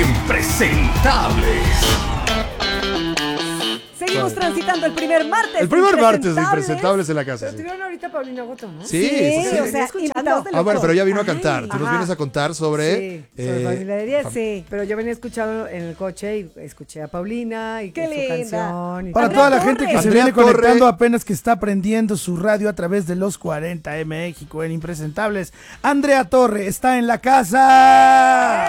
Impresentables. Seguimos transitando el primer martes. El primer martes de Impresentables en la casa. Pero tuvieron ahorita Paulina Goto, ¿no? Sí, o sea, invitados de bueno, lujo. pero ya vino a cantar. Ay, Tú nos ajá. vienes a contar sobre... Sí, sobre Familia de 10. Sí. Pero yo venía escuchando en el coche y escuché a Paulina y Qué su linda. canción. Y Para Andrea toda la Torre. gente que se Andrea viene Torre. conectando apenas que está aprendiendo su radio a través de los 40 de México en Impresentables, Andrea Torre está en la casa.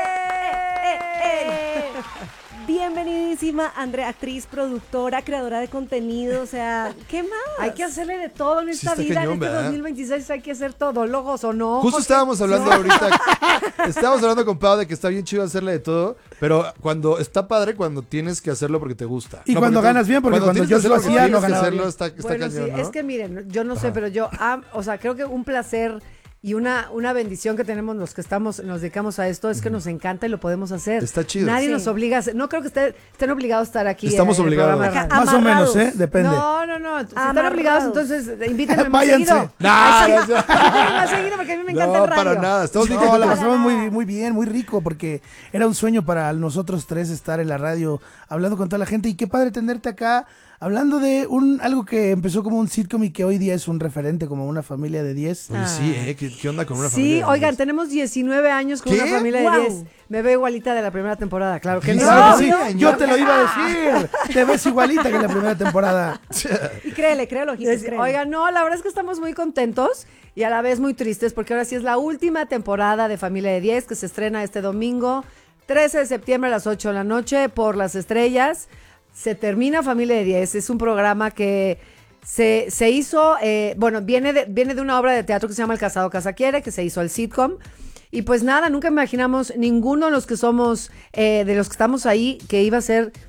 Bienvenidísima Andrea, actriz, productora, creadora de contenido, o sea, ¿qué más? Hay que hacerle de todo en esta está vida, cañón, en este ¿verdad? 2026 hay que hacer todo, logos o no. Justo estábamos hablando ahorita, estábamos hablando con Pau de que está bien chido hacerle de todo, pero cuando está padre cuando tienes que hacerlo porque te gusta. Y cuando porque ganas bien, porque cuando tienes yo que hacerlo lo porque hacía, tienes no que ganaba hacerlo, bien. está Bueno, cañón, sí, ¿no? es que miren, yo no sé, pero yo, o sea, creo que un placer y una bendición que tenemos los que nos dedicamos a esto es que nos encanta y lo podemos hacer. Está chido. Nadie Sí. nos obliga a hacer, no creo que estén obligados a estar aquí. Estamos en el obligados. programa de radio. Más o menos, Amarrados. depende. No, si están Amarrados. obligados, entonces invítenme más Váyanse. seguido. No, Ay, sí, no, no. invítenme más seguido porque a mí me encanta No, el radio. para nada. Estamos bien No, la contentos. pasamos muy bien, muy rico, porque era un sueño para nosotros tres estar en la radio hablando con toda la gente. Y qué padre tenerte acá, hablando de algo que empezó como un sitcom y que hoy día es un referente, como una familia de 10. Oye, sí, ¿Qué onda con una familia? Sí, de oigan, niños? tenemos 19 años con ¿Qué? una familia Guau. de 10. Me veo igualita de la primera temporada, claro que Sí, no. Claro que sí, no. yo te lo iba a decir. Te ves igualita que en la primera temporada. Y créele, ojitos, créele. Oigan, no, la verdad es que estamos muy contentos y a la vez muy tristes porque ahora sí es la última temporada de Familia de 10 que se estrena este domingo, 13 de septiembre a las 8 de la noche por Las Estrellas. Se termina Familia de 10, es un programa que se hizo, viene de una obra de teatro que se llama El Casado Casa Quiere, que se hizo el sitcom. Y pues nada, nunca imaginamos ninguno de los que somos, de los que estamos ahí, que íbamos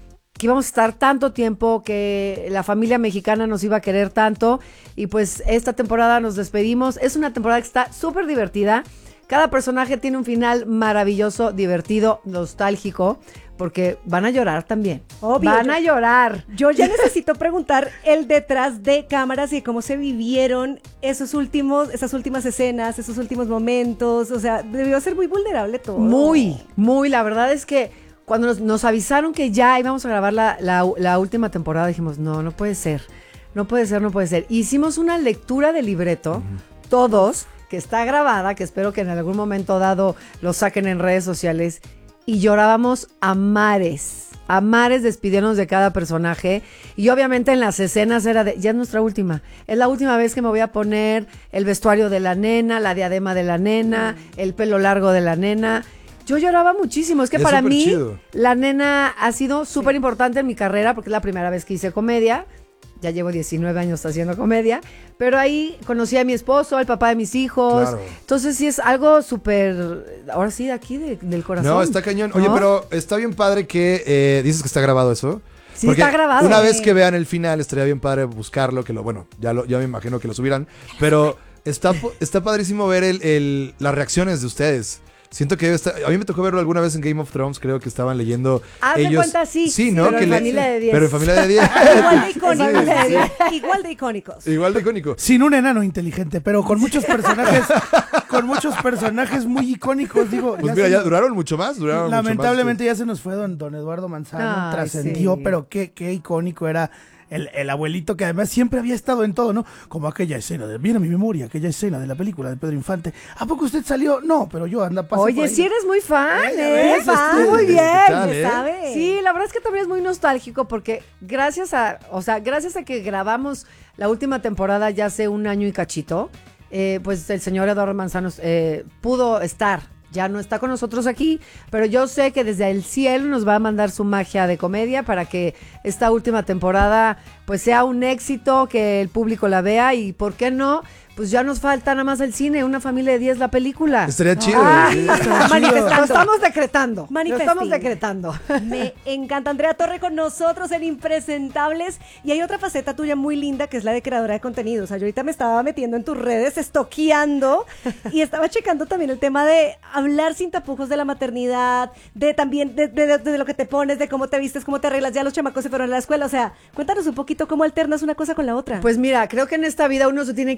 a estar tanto tiempo, que la familia mexicana nos iba a querer tanto. Y pues esta temporada nos despedimos. Es una temporada que está súper divertida. Cada personaje tiene un final maravilloso, divertido, nostálgico, porque van a llorar también. Obvio, Van a llorar. Yo ya necesito preguntar el detrás de cámaras y cómo se vivieron esas últimas escenas, esos últimos momentos. O sea, debió ser muy vulnerable todo. Muy. La verdad es que cuando nos avisaron que ya íbamos a grabar la última temporada, dijimos, no puede ser. No puede ser. Hicimos una lectura de libreto, todos, que está grabada, que espero que en algún momento dado lo saquen en redes sociales, y llorábamos a mares despidiéndonos de cada personaje, y obviamente en las escenas era ya es nuestra última, es la última vez que me voy a poner el vestuario de la nena, la diadema de la nena, el pelo largo de la nena. Yo lloraba muchísimo, es que Es para súper mí chido. la nena ha sido súper importante en mi carrera porque es la primera vez que hice comedia. Ya llevo 19 años haciendo comedia, pero ahí conocí a mi esposo, al papá de mis hijos. Claro. Entonces sí es algo súper, ahora sí, de aquí, del corazón. No, está cañón. Oye, ¿no? pero está bien padre que dices que está grabado eso. Sí, Porque está grabado. Una vez que vean el final, estaría bien padre buscarlo, ya me imagino que lo subirán. Pero está padrísimo ver las reacciones de ustedes. Siento que a mí me tocó verlo alguna vez en Game of Thrones, creo que estaban leyendo Haz de ellos. cuenta, sí, ¿no? pero Que en Familia de 10. Pero en Familia de 10. Igual de icónicos. Sí. Igual de icónicos. Igual de icónico. Sin un enano inteligente, pero con muchos personajes muy icónicos, digo. Pues mira, ya duraron mucho más. Lamentablemente ya se nos fue don Eduardo Manzano, Ay, trascendió, sí. pero qué icónico era el abuelito, que además siempre había estado en todo, ¿no? Como aquella escena, viene a mi memoria, aquella escena de la película de Pedro Infante. ¿A poco usted salió? No, pero yo pasé por Oye, ahí. sí eres muy fan, Ya ¿eh? ves, Fan, muy bien. tal, Se ¿eh? sabe. Sí, la verdad es que también es muy nostálgico porque gracias a que grabamos la última temporada ya hace un año y cachito, pues el señor Eduardo Manzano pudo estar. Ya no está con nosotros aquí, pero yo sé que desde el cielo nos va a mandar su magia de comedia para que esta última temporada pues sea un éxito, que el público la vea y, ¿por qué no? Pues ya nos falta nada más el cine, Una Familia de 10, la película. Estaría chido. Ay, Sí. Lo estamos decretando. Lo Manifesting. estamos decretando. Me encanta. Andrea Torre con nosotros en Impresentables. Y hay otra faceta tuya muy linda que es la de creadora de contenido. O sea, yo ahorita me estaba metiendo en tus redes, estoqueando y estaba checando también el tema de hablar sin tapujos de la maternidad, de también de lo que te pones, de cómo te vistes, cómo te arreglas. Ya los chamacos se fueron a la escuela. O sea, cuéntanos un poquito cómo alternas una cosa con la otra. Pues mira, creo que en esta vida uno se tiene que actualizar.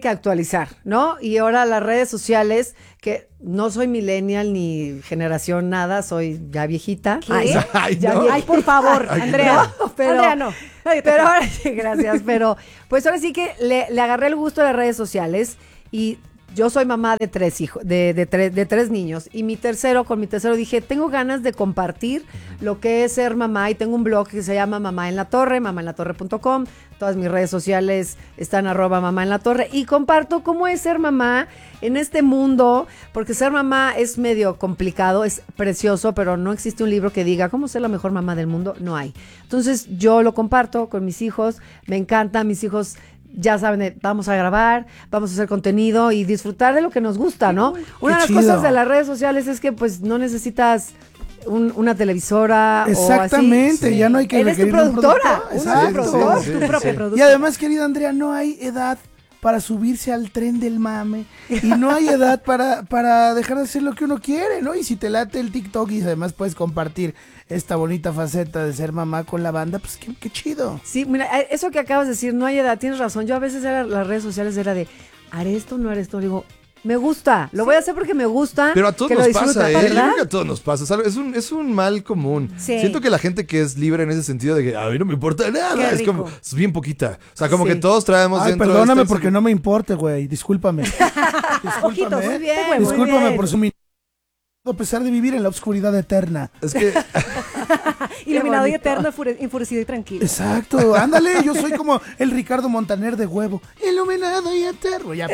socializar, ¿no? Y ahora las redes sociales, que no soy millennial ni generación nada, soy ya viejita. ¿Qué? Ay, ya no. vie- Ay, por favor, Andrea. No, pero, Andrea, no. Nadie te pero cree. ahora sí, gracias. Pero pues ahora sí que le agarré el gusto a las redes sociales y yo soy mamá de 3 hijos, de 3 niños. Y con mi tercero dije, tengo ganas de compartir lo que es ser mamá. Y tengo un blog que se llama Mamá en la Torre, mamaenlatorre.com. Todas mis redes sociales están @mamá en la torre. Y comparto cómo es ser mamá en este mundo, porque ser mamá es medio complicado, es precioso, pero no existe un libro que diga cómo ser la mejor mamá del mundo, no hay. Entonces yo lo comparto con mis hijos, me encanta, mis hijos ya saben, vamos a grabar, vamos a hacer contenido y disfrutar de lo que nos gusta, ¿no? Una de las chido. cosas de las redes sociales es que pues no necesitas una televisora Exactamente, o así. ya no hay que Eres tu requerir un productora, productor. una Exacto. productora. sí, Tu sí, propia sí. productora. Y además, querida Andrea, no hay edad para subirse al tren del mame y no hay edad para dejar de hacer lo que uno quiere, ¿no? Y si te late el TikTok y además puedes compartir esta bonita faceta de ser mamá con la banda, pues qué chido. Sí, mira, eso que acabas de decir, no hay edad, tienes razón. Yo a veces las redes sociales era de, ¿haré esto no haré esto? Digo, me gusta, lo voy a hacer porque me gusta. Pero a todos que lo nos disfruta, pasa, ¿eh? Yo ¿verdad? creo que a todos nos pasa. ¿Sabes? Es un mal común. Sí. Siento que la gente que es libre en ese sentido de que a mí no me importa nada, Qué es como, rico. es bien poquita. O sea, como Sí. que todos traemos Ay, dentro perdóname este- porque no me importe, güey, discúlpame. Ojito, Discúlpame, muy bien, muy Discúlpame bien. por su a pesar de vivir en la oscuridad eterna. Es que Iluminado y bonito. eterno, enfurecido y tranquilo. Exacto, ándale, yo soy como el Ricardo Montaner de huevo, iluminado y eterno. Ya.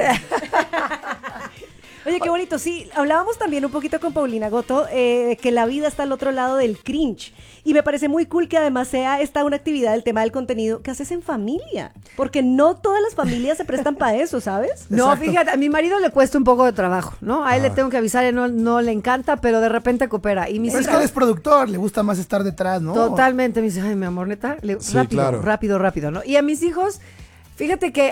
Oye, qué bonito. Sí, hablábamos también un poquito con Paulina Goto, que la vida está al otro lado del cringe. Y me parece muy cool que además sea esta una actividad, el tema del contenido, que haces en familia. Porque no todas las familias se prestan para eso, ¿sabes? No, Exacto. fíjate, a mi marido le cuesta un poco de trabajo, ¿no? A él le tengo que avisar, él no le encanta, pero de repente coopera. Y mis Pero es que hijos, él es productor, le gusta más estar detrás, ¿no? totalmente, me dice, ay, mi amor, neta, Sí, rápido, claro. rápido, ¿no? Y a mis hijos, fíjate que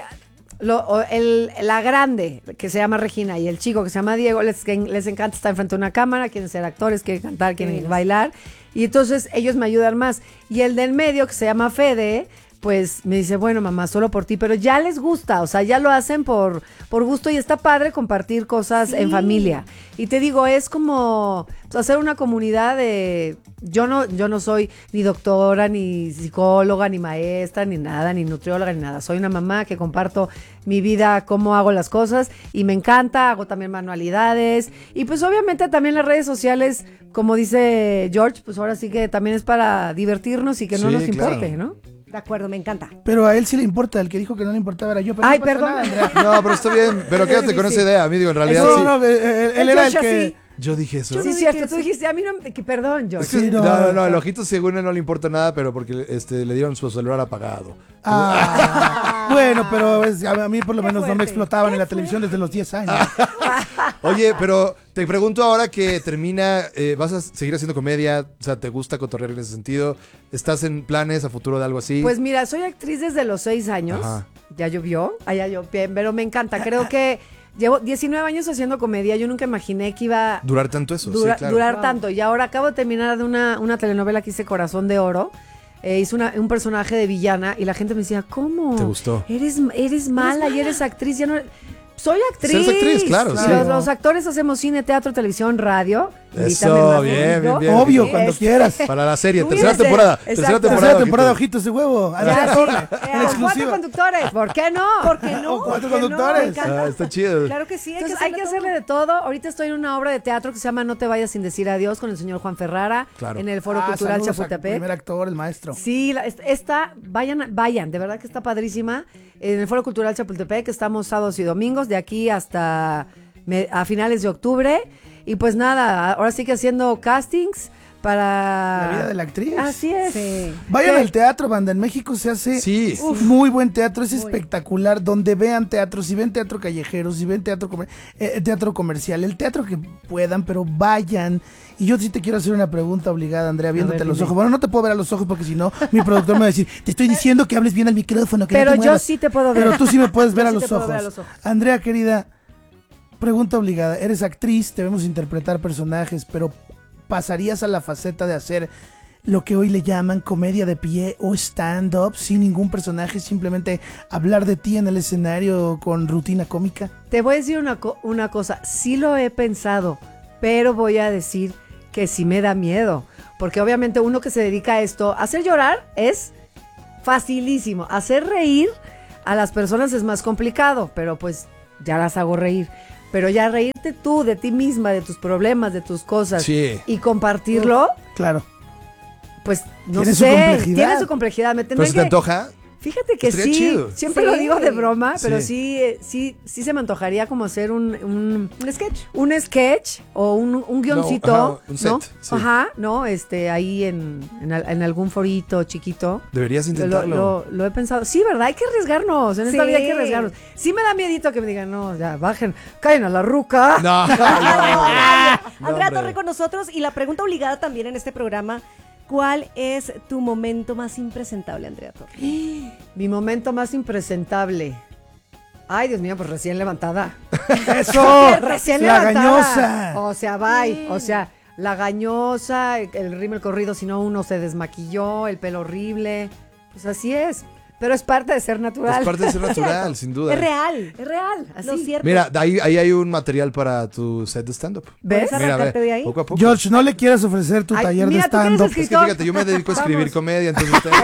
la grande, que se llama Regina, y el chico que se llama Diego, les encanta estar enfrente de una cámara, quieren ser actores, quieren cantar, quieren bailar, y entonces ellos me ayudan más. Y el del medio, que se llama Fede, pues me dice, bueno, mamá, solo por ti, pero ya les gusta, o sea, ya lo hacen por gusto y está padre compartir cosas Sí. en familia. Y te digo, es como hacer una comunidad de... Yo no soy ni doctora, ni psicóloga, ni maestra, ni nada, ni nutrióloga, ni nada. Soy una mamá que comparto mi vida, cómo hago las cosas y me encanta, hago también manualidades. Y pues obviamente también las redes sociales, como dice George, pues ahora sí que también es para divertirnos y que no Sí, nos claro. importe, ¿no? De acuerdo, me encanta. Pero a él sí le importa, el que dijo que no le importaba era yo. Pero Ay, no pasa perdón. nada, Andrea. no, pero está bien. Pero quédate con esa idea, amigo. En realidad No, sí. no, él era el George que... así. Yo dije eso. Sí, cierto, tú dijiste, a mí no, perdón, George. Es que- Sí, no, el ojito según él no le importa nada, pero porque le dieron su celular apagado. Bueno, pero a mí por lo Qué menos no me fuerte, explotaban qué en la televisión desde los 10 años. Oye, pero te pregunto ahora que termina, ¿vas a seguir haciendo comedia? O sea, ¿te gusta cotorrear en ese sentido? ¿Estás en planes a futuro de algo así? Pues mira, soy actriz desde los 6 años. Ajá. Ya llovió, allá llovió, pero me encanta. Creo que llevo 19 años haciendo comedia. Yo nunca imaginé que iba a Durar tanto eso, sí, claro. durar tanto. Y ahora acabo de terminar de una telenovela que hice Corazón de Oro. Hice un personaje de villana y la gente me decía, ¿cómo? ¿Te gustó? Eres mala y eres actriz. Ya no... Soy actriz. Eres actriz, claro, sí. Los actores hacemos cine, teatro, televisión, radio. Eso, Invítame más bien, bonito. bien, bien. Obvio, Sí, cuando quieras. Para la serie, Tú tercera vienes, temporada. exacto. Tercera temporada. Tercera temporada de Ojito. Ojitos de Huevo. Ya, Andrea sí. Torre, en 4 exclusiva. conductores, ¿por qué no? ¿Por qué no? O 4 ¿Por qué no? conductores. Me encanta. Está chido. Claro que sí, Entonces hay que hacerle de todo. Ahorita estoy en una obra de teatro que se llama No te vayas sin decir adiós con el señor Juan Ferrara Claro. en el Foro Cultural Saludos al Chapultepec. primer actor, el maestro. Sí, vayan, de verdad que está padrísima. En el Foro Cultural Chapultepec estamos sábados y domingos, de aquí hasta a finales de octubre. Y pues nada, ahora sí que haciendo castings para... La vida de la actriz. Así es. Sí. Vayan ¿Qué? al teatro, banda. En México se hace Sí. muy buen teatro, es espectacular. Donde vean teatro, si ven teatro callejero, si ven teatro, teatro comercial, el teatro que puedan, pero vayan. Y yo sí te quiero hacer una pregunta obligada, Andrea, viéndote ver, a los dime. ojos. Bueno, no te puedo ver a los ojos porque si no, mi productor me va a decir, te estoy diciendo que hables bien al micrófono, que no Pero te yo muevas". sí te puedo ver. Pero tú sí me puedes ver Yo a sí los te puedo ojos. ver a los ojos. Andrea, querida, pregunta obligada. Eres actriz, te vemos interpretar personajes, pero ¿pasarías a la faceta de hacer lo que hoy le llaman comedia de pie o stand-up, sin ningún personaje, simplemente hablar de ti en el escenario con rutina cómica? Te voy a decir una cosa, sí lo he pensado, pero voy a decir que sí me da miedo, porque obviamente uno que se dedica a esto, hacer llorar es facilísimo, hacer reír a las personas es más complicado, pero pues ya las hago reír. Pero ya reírte tú de ti misma, de tus problemas, de tus cosas Sí. y compartirlo, Claro. pues no Tiene su sé, complejidad. tiene su complejidad. Me ¿Pero tendré si te que... antoja? Fíjate que Estaría sí, chido. siempre Sí. lo digo de broma, pero Sí. sí se me antojaría como hacer un sketch. un sketch o un guioncito, No, ajá, un set, ¿no? sí. Ajá, ¿no? Ahí en algún forito chiquito. Deberías intentarlo. Lo he pensado. Sí, ¿verdad? Hay que arriesgarnos. En esta Sí. vida hay que arriesgarnos. Sí me da miedito que me digan, no, ya, bajen, caen a la ruca. No, no, Andrea hombre. Torre con nosotros y la pregunta obligada también en este programa, ¿cuál es tu momento más impresentable, Andrea Torre? Mi momento más impresentable. Ay, Dios mío, pues recién levantada. ¡Eso! Recién ¡La levantada. gañosa! O sea, bye. O sea, la gañosa, el rímel corrido, si no uno se desmaquilló, el pelo horrible. Pues así es. Pero es parte de ser natural. Es parte de ser natural, sin duda. Es real. Es real, así. Lo cierto. Mira, ahí hay un material para tu set de stand-up. ¿Ves? ¿Puedes Mira, arrancarte ve, de ahí? poco a poco. George, no le quieras ofrecer tu Ay, taller de mira, tú que eres stand-up. Es que escritor. fíjate, yo me dedico a escribir Vamos. comedia, entonces ustedes...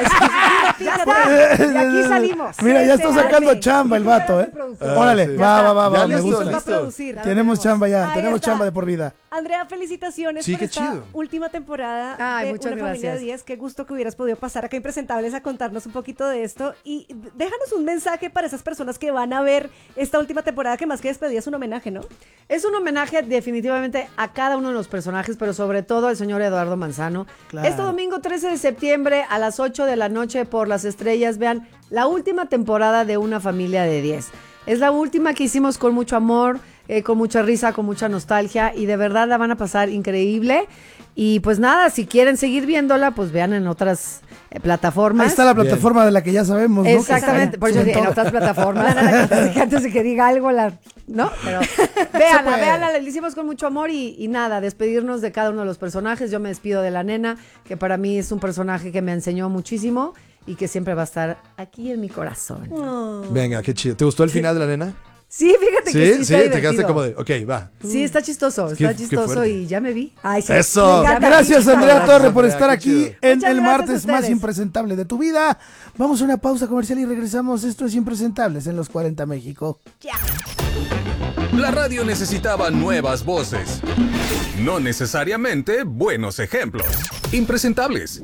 Ya está. De aquí salimos. Mira, ya está Sí, sacando dale. chamba el vato, ¿eh? productor. Órale, sí. va, Ya me listo, gusta. Nos va a listo. producir. Tenemos chamba ya, Ahí tenemos está. chamba de por vida. Andrea, felicitaciones Sí, por qué esta chido. última temporada Ay, de muchas Una Familia de gracias. 10. Qué gusto que hubieras podido pasar acá Impresentables a contarnos un poquito de esto. Y déjanos un mensaje para esas personas que van a ver esta última temporada, que más que despedida es un homenaje, ¿no? Es un homenaje definitivamente a cada uno de los personajes, pero sobre todo al señor Eduardo Manzano. Claro. Este domingo 13 de septiembre a las 8 de la noche por Las Estrellas, vean la última temporada de Una Familia de 10. Es la última que hicimos con mucho amor, con mucha risa, con mucha nostalgia y de verdad la van a pasar increíble. Y pues nada, si quieren seguir viéndola, pues vean en otras plataformas. Ahí está la plataforma de la que ya sabemos, ¿no? Exactamente, Que por eso suben en todo. otras plataformas, antes de que diga algo, ¿no? Pero véanla, la hicimos con mucho amor y nada, despedirnos de cada uno de los personajes. Yo me despido de la nena, que para mí es un personaje que me enseñó muchísimo y que siempre va a estar aquí en mi corazón. Venga, qué chido. ¿Te gustó el final de la nena? Sí, fíjate que sí, Sí, está te quedaste divertido. como de, ok, va. Sí, está chistoso, Qué chistoso fuerte. y ya me vi. Ay, sí. ¡Eso! Me encanta. Gracias, Andrea Gracias, Torre, por Andrea, estar qué aquí chido. en Muchas el gracias a martes más ustedes. impresentable de tu vida. Vamos a una pausa comercial y regresamos. Esto es Impresentables en los 40 México. La radio necesitaba nuevas voces, no necesariamente buenos ejemplos. Impresentables.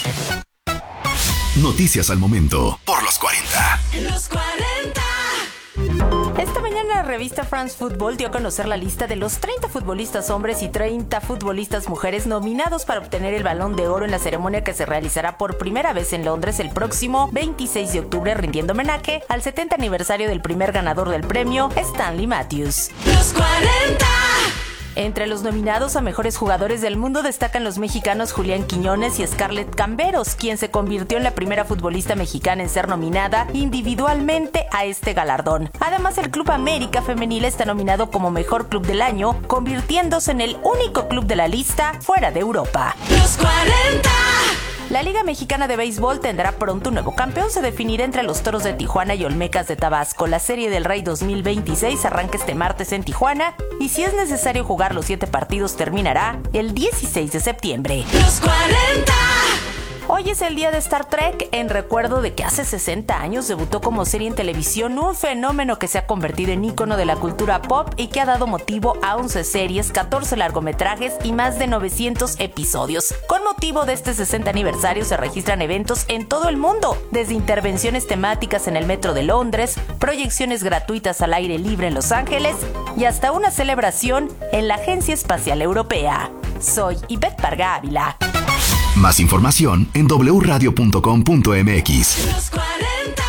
Noticias al momento por los 40. Los 40. Esta mañana la revista France Football dio a conocer la lista de los 30 futbolistas hombres y 30 futbolistas mujeres nominados para obtener el Balón de Oro en la ceremonia que se realizará por primera vez en Londres el próximo 26 de octubre, rindiendo homenaje al 70 aniversario del primer ganador del premio, Stanley Matthews. Los 40. Entre los nominados a mejores jugadores del mundo destacan los mexicanos Julián Quiñones y Scarlett Camberos, quien se convirtió en la primera futbolista mexicana en ser nominada individualmente a este galardón. Además, el Club América Femenil está nominado como mejor club del año, convirtiéndose en el único club de la lista fuera de Europa. Los 40. La Liga Mexicana de Béisbol tendrá pronto un nuevo campeón. Se definirá entre los Toros de Tijuana y Olmecas de Tabasco. La Serie del Rey 2026 arranca este martes en Tijuana y si es necesario jugar los 7 partidos terminará el 16 de septiembre. Los 40. Hoy es el día de Star Trek, en recuerdo de que hace 60 años debutó como serie en televisión, un fenómeno que se ha convertido en ícono de la cultura pop y que ha dado motivo a 11 series, 14 largometrajes y más de 900 episodios. Con motivo de este 60 aniversario se registran eventos en todo el mundo, desde intervenciones temáticas en el metro de Londres, proyecciones gratuitas al aire libre en Los Ángeles y hasta una celebración en la Agencia Espacial Europea. Soy Ivette Parga Ávila. Más información en wradio.com.mx. Los 40.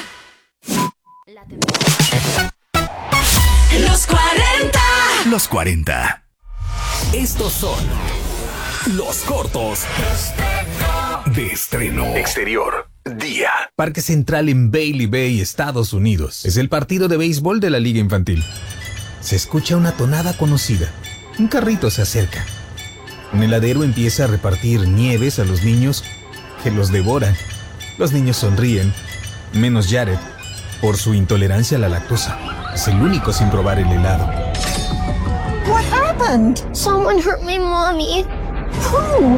Los 40. Los 40. Estos son los cortos De estreno. Exterior. Día. Parque Central en Bailey Bay, Estados Unidos. Es el partido de béisbol de la Liga Infantil. Se escucha una tonada conocida. Un carrito se acerca. Un heladero empieza a repartir nieves a los niños que los devoran. Los niños sonríen, menos Jared, por su intolerancia a la lactosa. Es el único sin probar el helado. What happened? Someone hurt my mommy. Who?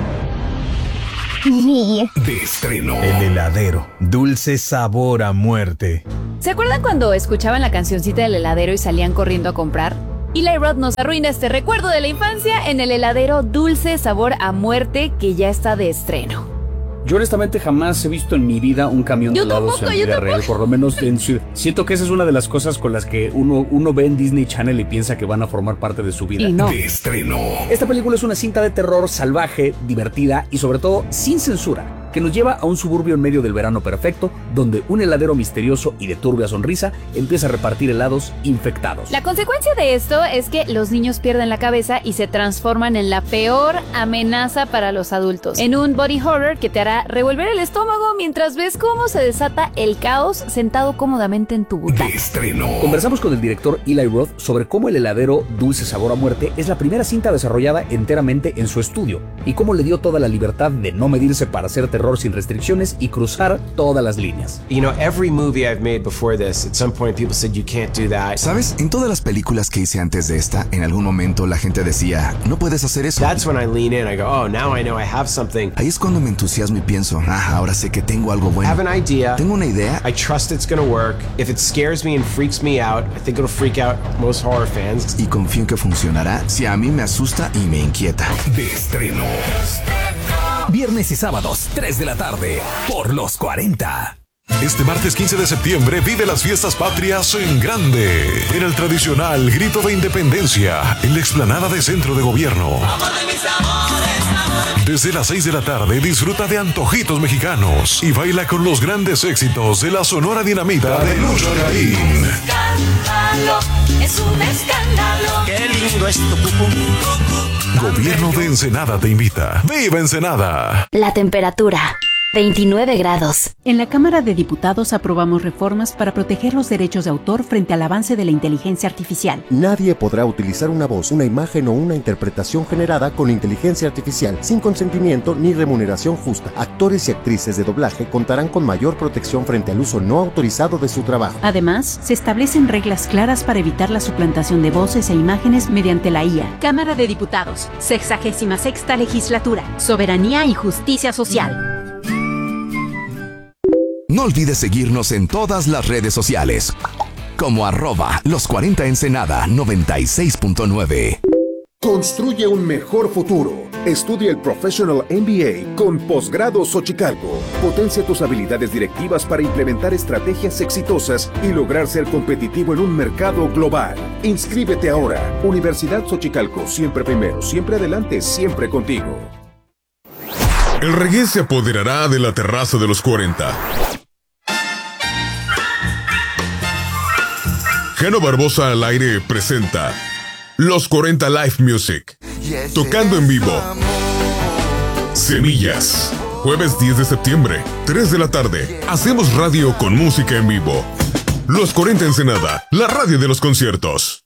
Me. De estreno. El heladero. Dulce sabor a muerte. ¿Se acuerdan cuando escuchaban la cancioncita del heladero y salían corriendo a comprar? Eli Roth nos arruina este recuerdo de la infancia en el heladero Dulce Sabor a Muerte, que ya está de estreno. Yo honestamente jamás he visto en mi vida un camión de helados en vida real, por lo menos en ciudad. Siento que esa es una de las cosas con las que uno ve en Disney Channel y piensa que van a formar parte de su vida. Y no. De estreno. Esta película es una cinta de terror salvaje, divertida y sobre todo sin censura, que nos lleva a un suburbio en medio del verano perfecto, donde un heladero misterioso y de turbia sonrisa empieza a repartir helados infectados. La consecuencia de esto es que los niños pierden la cabeza y se transforman en la peor amenaza para los adultos, en un body horror que te hará revolver el estómago mientras ves cómo se desata el caos sentado cómodamente en tu butaca. De estreno. Conversamos con el director Eli Roth sobre cómo el heladero Dulce Sabor a Muerte es la primera cinta desarrollada enteramente en su estudio y cómo le dio toda la libertad de no medirse para hacer terror sin restricciones y cruzar todas las líneas. You know, every movie I've made before this, at some point people said you can't do that. ¿Sabes? En todas las películas que hice antes de esta, en algún momento la gente decía, no puedes hacer eso. That's when I lean in. I go, oh, now I know I have something. Ahí es cuando me entusiasmo y pienso, ahora sé que tengo algo bueno. I have an idea. Tengo una idea. I trust it's gonna work. If it scares me and freaks me out, I think it'll freak out most horror fans. Y confío en que funcionará si a mí me asusta y me inquieta. De estreno. Viernes y sábados, 3 de la tarde, por los 40. Este martes 15 de septiembre vive las fiestas patrias en grande, en el tradicional Grito de Independencia, en la explanada de Centro de Gobierno. Desde las 6 de la tarde disfruta de antojitos mexicanos y baila con los grandes éxitos de la Sonora Dinamita de Lucho Garín. Es un escándalo. Qué lindo es tu pupú. Gobierno de Ensenada te invita. ¡Viva Ensenada! La temperatura. 29 grados. En la Cámara de Diputados aprobamos reformas para proteger los derechos de autor frente al avance de la inteligencia artificial. Nadie podrá utilizar una voz, una imagen o una interpretación generada con inteligencia artificial sin consentimiento ni remuneración justa. Actores y actrices de doblaje contarán con mayor protección frente al uso no autorizado de su trabajo. Además, se establecen reglas claras para evitar la suplantación de voces e imágenes mediante la IA. Cámara de Diputados, 66ª Legislatura, Soberanía y Justicia Social. No olvides seguirnos en todas las redes sociales, como @los40 Ensenada 96.9. Construye un mejor futuro. Estudia el Professional MBA con Posgrado Xochicalco. Potencia tus habilidades directivas para implementar estrategias exitosas y lograr ser competitivo en un mercado global. Inscríbete ahora. Universidad Xochicalco, siempre primero, siempre adelante, siempre contigo. El reggae se apoderará de la terraza de los 40. Geno Barbosa al aire presenta Los 40 Live Music, tocando en vivo. Semillas, jueves 10 de septiembre, 3 de la tarde. Hacemos radio con música en vivo. Los 40 Ensenada, la radio de los conciertos.